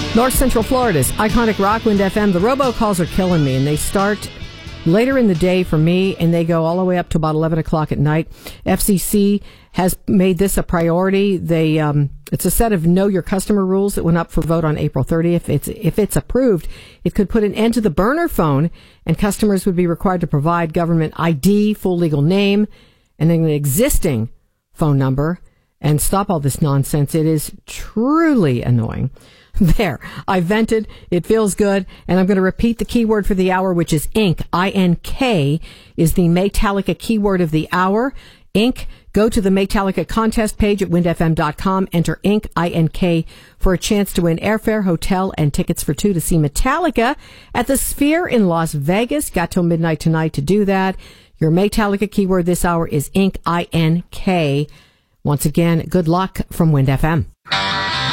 North Central Florida's iconic Rockwind FM. The robocalls are killing me, and they start later in the day for me, and they go all the way up to about 11 o'clock at night. FCC has made this a priority. It's a set of Know Your Customer rules that went up for vote on April 30th. If it's approved, it could put an end to the burner phone, and customers would be required to provide government ID, full legal name, and an existing phone number, and stop all this nonsense. It is truly annoying. There, I vented. It feels good. And I'm going to repeat the keyword for the hour, which is INK. I-N-K is the Maytalica keyword of the hour. INK. Go to the Maytalica contest page at windfm.com. Enter INK, I-N-K, for a chance to win airfare, hotel, and tickets for two to see Metallica at the Sphere in Las Vegas. Got till midnight tonight to do that. Your Maytalica keyword this hour is INK, I-N-K. Once again, good luck from Wind FM.